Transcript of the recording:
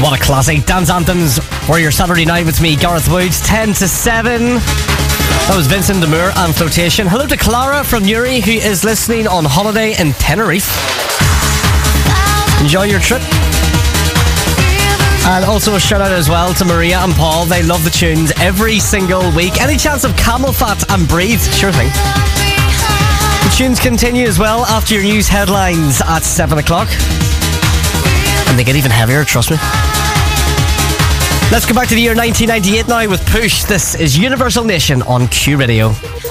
What a classic. Dance Anthems for your Saturday night with me, Gareth Woods, 10 to 7. That was Vincent Demure and Flotation. Hello to Clara from Newry, who is listening on holiday in Tenerife. Enjoy your trip. And also a shout out as well to Maria and Paul. They love the tunes every single week. Any chance of Camel Fat and Breathe? Sure thing. The tunes continue as well after your news headlines at 7 o'clock. And they get even heavier, trust me. Let's go back to the year 1998 now with Push. This is Universal Nation on Q Radio.